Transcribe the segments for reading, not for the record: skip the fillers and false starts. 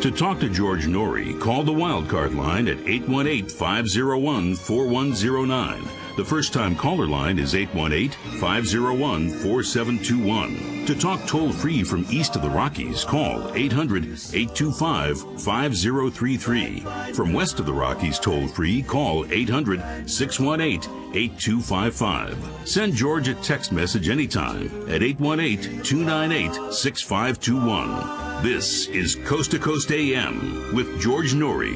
To talk to George Norrie, call the Wildcard line at 818-501-4109. The first-time caller line is 818-501-4721. To talk toll-free from east of the Rockies, call 800-825-5033. From west of the Rockies toll-free, call 800-618-8255. Send George a text message anytime at 818-298-6521. This is Coast to Coast AM with George Norrie.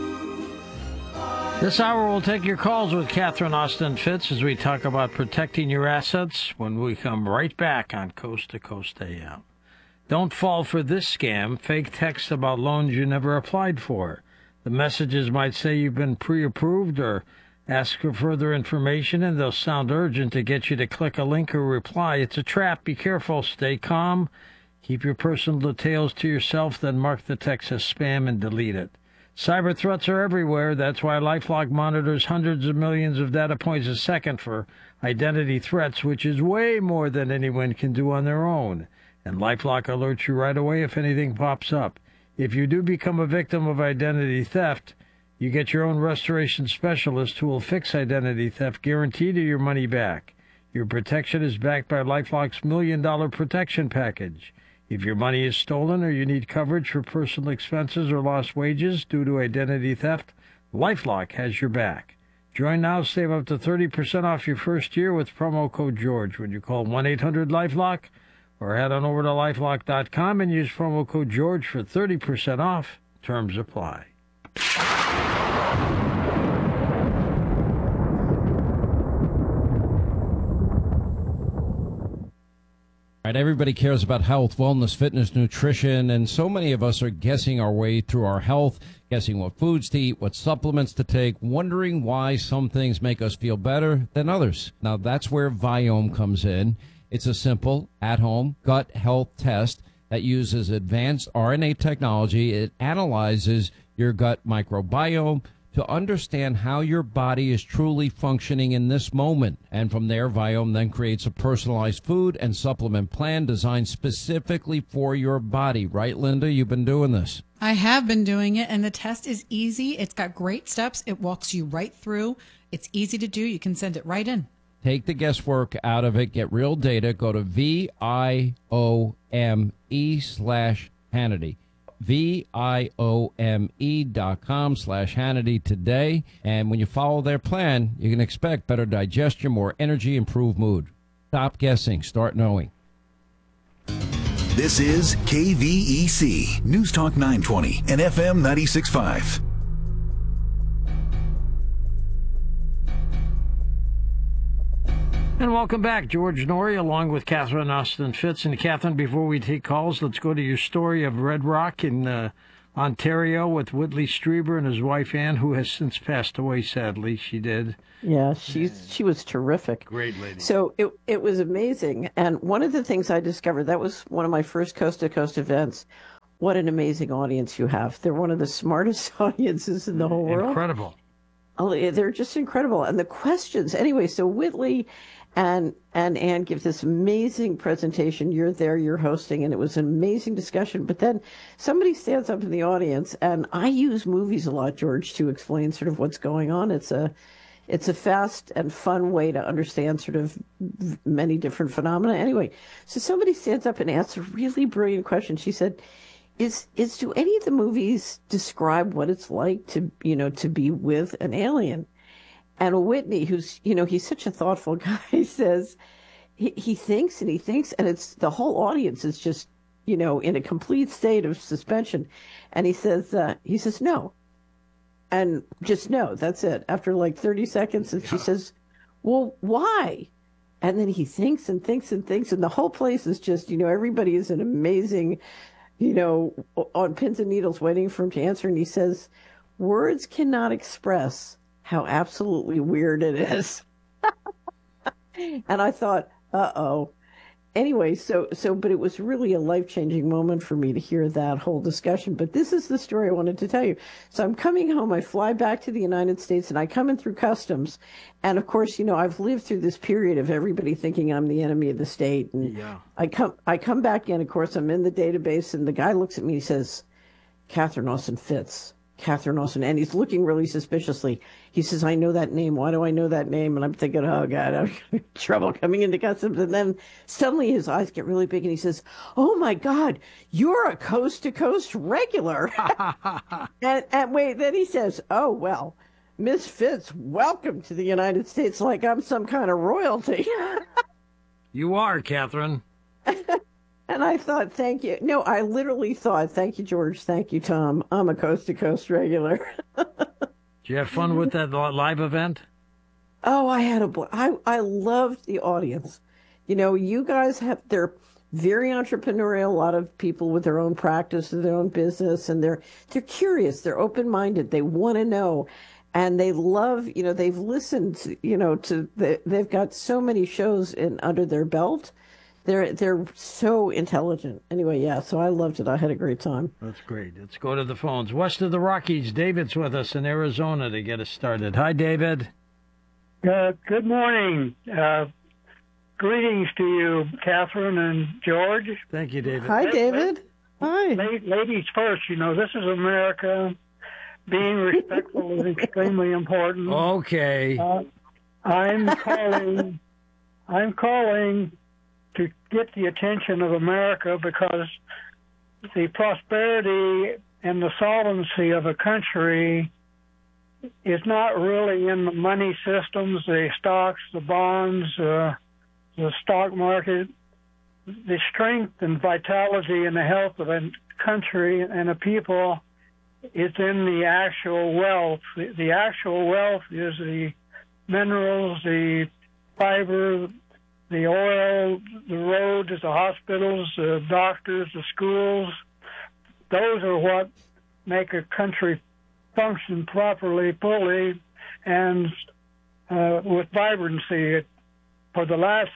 This hour we'll take your calls with Catherine Austin Fitts as we talk about protecting your assets when we come right back on Coast to Coast AM. Don't fall for this scam, fake text about loans you never applied for. The messages might say you've been pre-approved or ask for further information, and they'll sound urgent to get you to click a link or reply. It's a trap. Be careful. Stay calm. Keep your personal details to yourself, then mark the text as spam and delete it. Cyber threats are everywhere. That's why LifeLock monitors hundreds of millions of data points a second for identity threats, which is way more than anyone can do on their own. And LifeLock alerts you right away if anything pops up. If you do become a victim of identity theft, you get your own restoration specialist who will fix identity theft, guaranteed your money back. Your protection is backed by LifeLock's $1 Million Protection Package. If your money is stolen or you need coverage for personal expenses or lost wages due to identity theft, LifeLock has your back. Join now, save up to 30% off your first year with promo code George when you call 1-800-LifeLock or head on over to LifeLock.com and use promo code George for 30% off. Terms apply. Right, everybody cares about health, wellness, fitness, nutrition, and so many of us are guessing our way through our health, guessing what foods to eat, what supplements to take, wondering why some things make us feel better than others. Now, that's where Viome comes in. It's a simple, at-home gut health test that uses advanced RNA technology. It analyzes your gut microbiome to understand how your body is truly functioning in this moment. And from there, Viome then creates a personalized food and supplement plan designed specifically for your body. Right, Linda? You've been doing this. I have been doing it, and the test is easy. It's got great steps. It walks you right through. It's easy to do. You can send it right in. Take the guesswork out of it. Get real data. Go to VIOME/Hannity. VIOME.com/Hannity today. And when you follow their plan, you can expect better digestion, more energy, improved mood. Stop guessing. Start knowing. This is KVEC, News Talk 920 and FM 96.5. And welcome back, George Norrie, along with Catherine Austin Fitts. And Catherine, before we take calls, let's go to your story of Red Rock in Ontario with Whitley Strieber and his wife Ann, who has since passed away. Sadly, she did. Yeah, she was terrific. Great lady. So it was amazing. And one of the things I discovered, that was one of my first Coast to Coast events. What an amazing audience you have. They're one of the smartest audiences in the whole world. Incredible. Oh, they're just incredible. And the questions, anyway, so Whitley and Ann give this amazing presentation. You're there, you're hosting, and it was an amazing discussion. But then somebody stands up in the audience, and I use movies a lot, George, to explain sort of what's going on. It's a fast and fun way to understand sort of many different phenomena. Anyway, so somebody stands up and asks a really brilliant question. She said, do any of the movies describe what it's like to be with an alien? And Whitney, who's, he's such a thoughtful guy, says he thinks and he thinks, and it's the whole audience is just, in a complete state of suspension. And he says no. And just no, that's it. After like 30 seconds, and she says, well, why? And then he thinks and thinks and thinks, and the whole place is just, everybody is an amazing, on pins and needles waiting for him to answer. And he says, words cannot express how absolutely weird it is. And I thought, uh-oh. Anyway, but it was really a life-changing moment for me to hear that whole discussion. But this is the story I wanted to tell you. So I'm coming home, I fly back to the United States, and I come in through customs. And of course, I've lived through this period of everybody thinking I'm the enemy of the state. And yeah. I come back in, of course, I'm in the database, and the guy looks at me and says, Catherine Austin Fitz. Catherine Austin. And he's looking really suspiciously. He says, I know that name. Why do I know that name? And I'm thinking, oh, God, I'm in trouble coming into customs. And then suddenly his eyes get really big and he says, oh, my God, you're a Coast to Coast regular. and wait, then he says, oh, well, Miss Fitz, welcome to the United States, like I'm some kind of royalty. You are, Catherine. And I thought, thank you. No, I literally thought, thank you, George. Thank you, Tom. I'm a Coast to Coast regular. Did you have fun with that live event? Oh, I had I loved the audience. You know, you guys they're very entrepreneurial, a lot of people with their own practice, their own business, and they're curious, they're open-minded, they want to know. And they love, you know, they've listened, you know, they've got so many shows under their belt. They're so intelligent. Anyway, yeah, so I loved it. I had a great time. That's great. Let's go to the phones. West of the Rockies, David's with us in Arizona to get us started. Hi, David. Good morning. Greetings to you, Catherine and George. Thank you, David. Hi, David. Hi. Ladies first, you know, this is America. Being respectful is extremely important. Okay. I'm calling to get the attention of America because the prosperity and the solvency of a country is not really in the money systems, the stocks, the bonds, the stock market. The strength and vitality and the health of a country and a people is in the actual wealth. The actual wealth is the minerals, the fiber, the oil, the roads, the hospitals, the doctors, the schools. Those are what make a country function properly, fully, and with vibrancy. For the last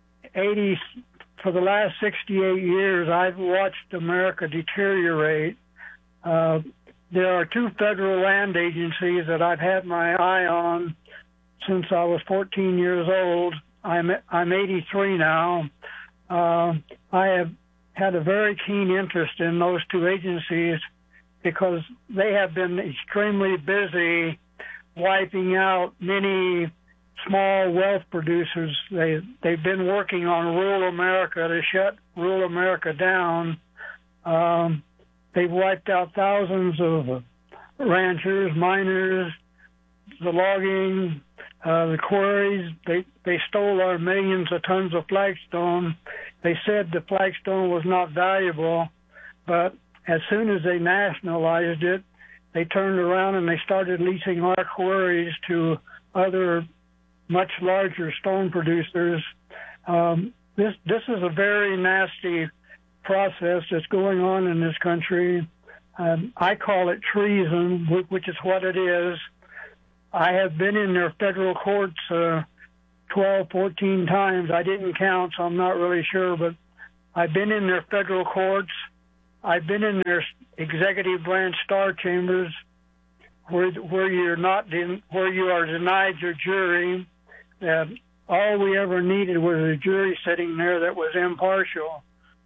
68 years, I've watched America deteriorate. There are two federal land agencies that I've had my eye on since I was 14 years old. I'm 83 now. I have had a very keen interest in those two agencies because they have been extremely busy wiping out many small wealth producers. They've been working on rural America to shut rural America down. They've wiped out thousands of ranchers, miners, the logging, the quarries. They stole our millions of tons of flagstone. They said the flagstone was not valuable, but as soon as they nationalized it, they turned around and they started leasing our quarries to other much larger stone producers. This is a very nasty process that's going on in this country. I call it treason, which is what it is. I have been in their federal courts 12, 14 times. I didn't count, so I'm not really sure, but I've been in their federal courts. I've been in their executive branch star chambers where you are denied your jury. All we ever needed was a jury sitting there that was impartial.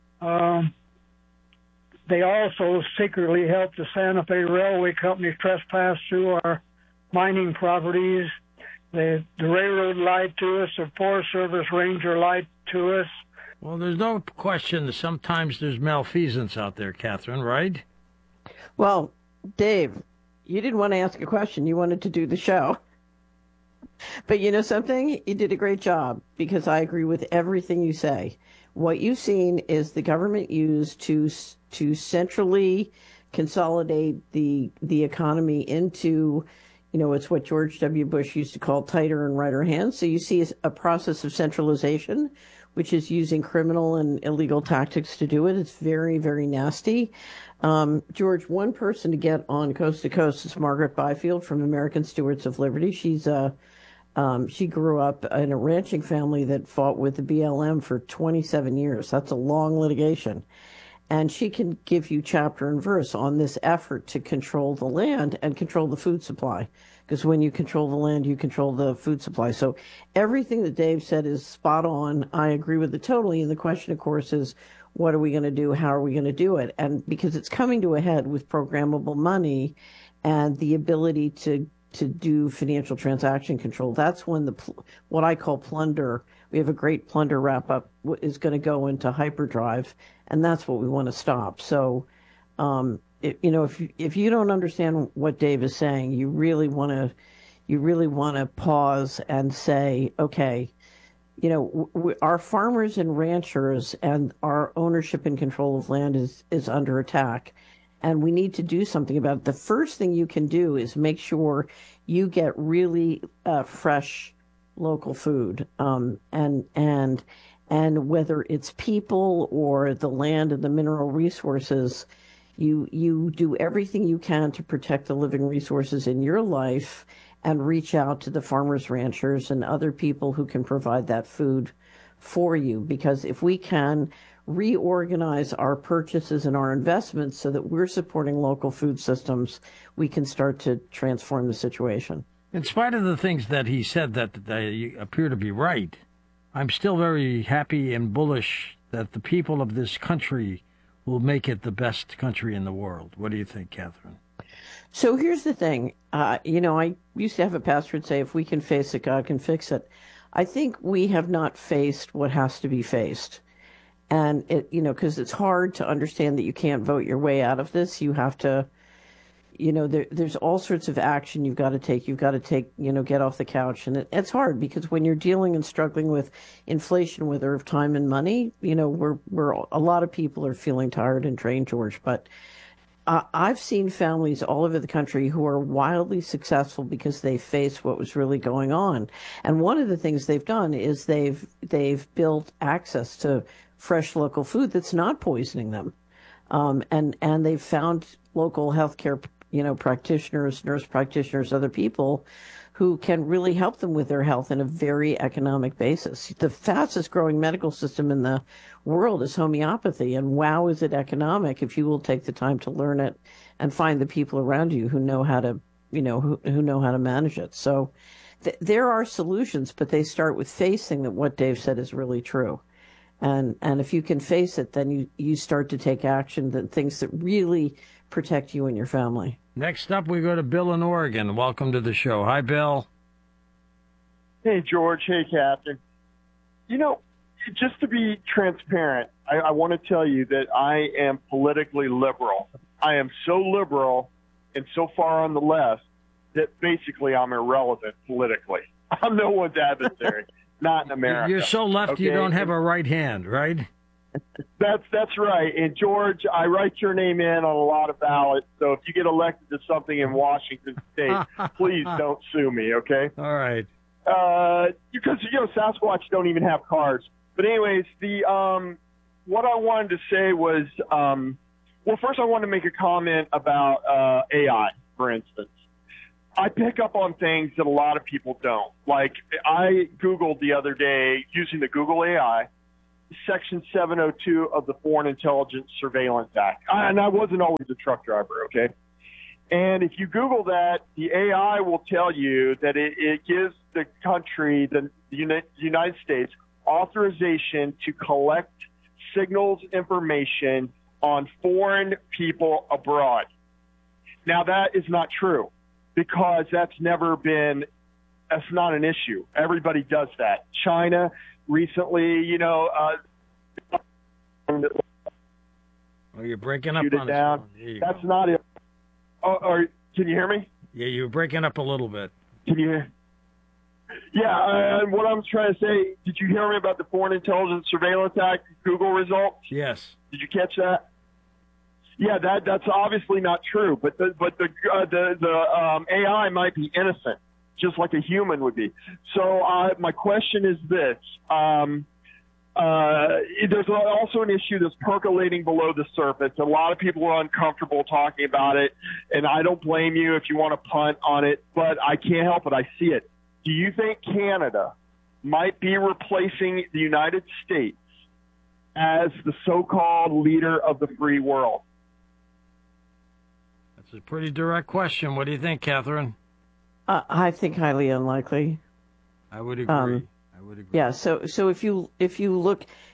They also secretly helped the Santa Fe Railway Company trespass through our mining properties. The railroad lied to us. The Forest Service ranger lied to us. Well, there's no question that sometimes there's malfeasance out there, Catherine, right? Well, Dave, you didn't want to ask a question. You wanted to do the show. But you know something? You did a great job because I agree with everything you say. What you've seen is the government used to centrally consolidate the economy into, you know, it's what George W. Bush used to call tighter and righter hands. So you see a process of centralization, which is using criminal and illegal tactics to do it. It's very, very nasty. George, one person to get on Coast to Coast is Margaret Byfield from American Stewards of Liberty. She grew up in a ranching family that fought with the BLM for 27 years. That's a long litigation. And she can give you chapter and verse on this effort to control the land and control the food supply. Because when you control the land, you control the food supply. So everything that Dave said is spot on. I agree with it totally. And the question, of course, is what are we going to do? How are we going to do it? And because it's coming to a head with programmable money and the ability to do financial transaction control, that's when what I call plunder. We have a great plunder wrap up is going to go into hyperdrive, and that's what we want to stop. So, if you don't understand what Dave is saying, you really want to pause and say, okay, our farmers and ranchers and our ownership and control of land is under attack, and we need to do something about it. The first thing you can do is make sure you get really fresh local food, and whether it's people or the land and the mineral resources, you do everything you can to protect the living resources in your life and reach out to the farmers, ranchers, and other people who can provide that food for you. Because if we can reorganize our purchases and our investments so that we're supporting local food systems, we can start to transform the situation. In spite of the things that he said that appear to be right, I'm still very happy and bullish that the people of this country will make it the best country in the world. What do you think, Catherine? So here's the thing. I used to have a pastor say, if we can face it, God can fix it. I think we have not faced what has to be faced. And, because it's hard to understand that you can't vote your way out of this. You have to, there's all sorts of action you've got to take. You've got to get off the couch. And it's hard because when you're dealing and struggling with inflation, whether of time and money, we're a lot of people are feeling tired and drained, George. But I've seen families all over the country who are wildly successful because they faced what was really going on. And one of the things they've done is they've built access to fresh local food that's not poisoning them. And they've found local healthcare, practitioners, nurse practitioners, other people who can really help them with their health in a very economic basis. The fastest growing medical system in the world is homeopathy, and wow, is it economic if you will take the time to learn it and find the people around you who know how to, who know how to manage it. So there are solutions, but they start with facing that what Dave said is really true. And if you can face it, then you start to take action, the things that really protect you and your family. Next up, we go to Bill in Oregon. Welcome to the show. Hi, Bill. Hey, George. Hey, Catherine. Just to be transparent, I want to tell you that I am politically liberal. I am so liberal and so far on the left that basically I'm irrelevant politically. I'm no one's adversary, not in America. You're so left, okay? You don't have a right hand, right? That's right. And George, I write your name in on a lot of ballots. So if you get elected to something in Washington State, please don't sue me, okay? All right. Because Sasquatch don't even have cars. But anyways, what I wanted to say was, first I wanted to make a comment about AI, for instance. I pick up on things that a lot of people don't. Like, I Googled the other day, using the Google AI, Section 702 of the Foreign Intelligence Surveillance Act. And I wasn't always a truck driver, okay? And if you Google that, the AI will tell you that it gives the country, the United States, authorization to collect signals information on foreign people abroad. Now, that is not true because that's not an issue. Everybody does that. China recently, you're breaking up on down. That's not it. Or can you hear me? Yeah, you're breaking up a little bit. Can you hear? Yeah, and what I'm trying to say, did you hear me about the Foreign Intelligence Surveillance Act Google results? Yes. Did you catch that? Yeah, that's obviously not true, but the AI might be innocent, just like a human would be. So my question is this. There's also an issue that's percolating below the surface. A lot of people are uncomfortable talking about it, and I don't blame you if you want to punt on it, but I can't help it. I see it. Do you think Canada might be replacing the United States as the so-called leader of the free world? That's a pretty direct question. What do you think, Catherine? I think highly unlikely. I would agree. Yeah. So if you look,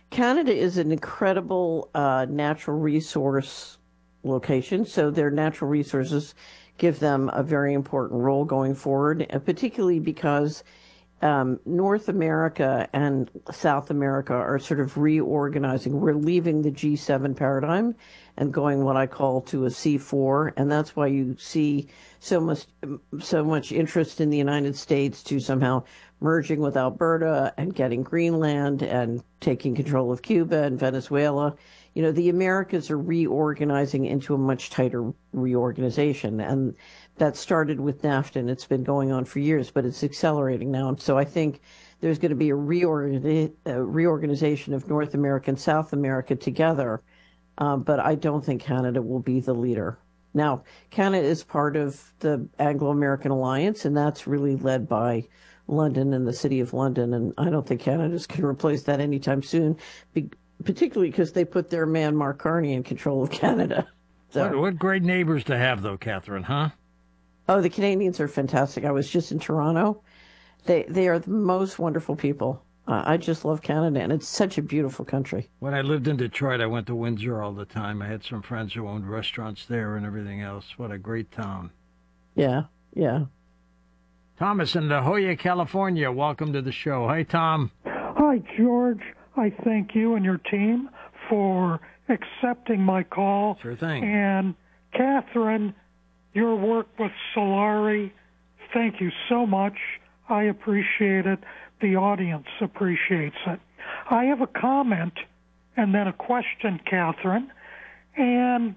Canada is an incredible natural resource location, so their natural resources give them a very important role going forward, and particularly because North America and South America are sort of reorganizing. We're leaving the G7 paradigm and going what I call to a C4, and that's why you see so much interest in the United States to somehow merging with Alberta and getting Greenland and taking control of Cuba and Venezuela. You know, the Americas are reorganizing into a much tighter reorganization, and that started with NAFTA, and it's been going on for years, but it's accelerating now. And so I think there's going to be a reorganization of North America and South America together, but I don't think Canada will be the leader. Now, Canada is part of the Anglo-American Alliance, and that's really led by London and the City of London, and I don't think Canada's going to replace that anytime soon, particularly because they put their man Mark Carney in control of Canada. So. What great neighbors to have, though, Catherine, huh? Oh, the Canadians are fantastic. I was just in Toronto. They are the most wonderful people. I just love Canada, and it's such a beautiful country. When I lived in Detroit, I went to Windsor all the time. I had some friends who owned restaurants there and everything else. What a great town. Yeah, yeah. Thomas in La Jolla, California. Welcome to the show. Hi, Tom. Hi, George. I thank you and your team for accepting my call. Sure thing. And Catherine, your work with Solari, thank you so much. I appreciate it. The audience appreciates it. I have a comment and then a question, Catherine. And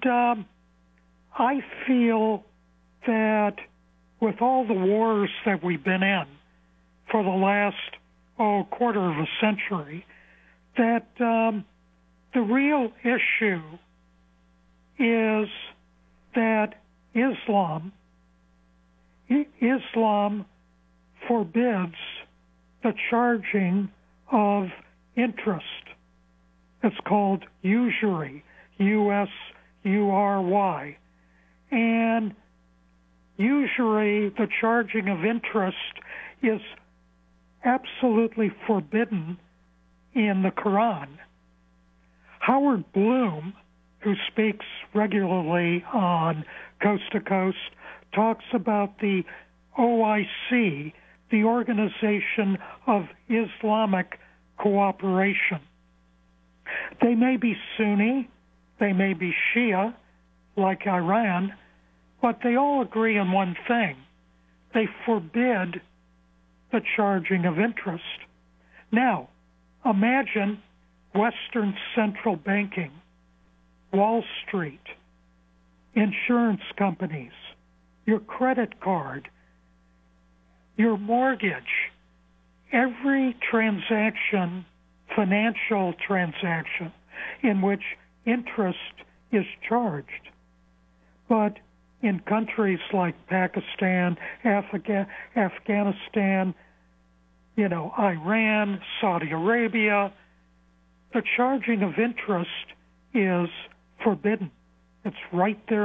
I feel that with all the wars that we've been in for the last, quarter of a century, that the real issue is that Islam forbids the charging of interest. It's called usury, U-S-U-R-Y. And usury, the charging of interest, is absolutely forbidden in the Quran. Howard Bloom, who speaks regularly on Coast to Coast, talks about the OIC, the Organization of Islamic Cooperation. They may be Sunni, they may be Shia, like Iran, but they all agree on one thing. They forbid the charging of interest. Now, imagine Western central banking, Wall Street, insurance companies, your credit card, your mortgage, every transaction, financial transaction, in which interest is charged. But in countries like Pakistan, Afghanistan, Iran, Saudi Arabia, the charging of interest is forbidden. It's right there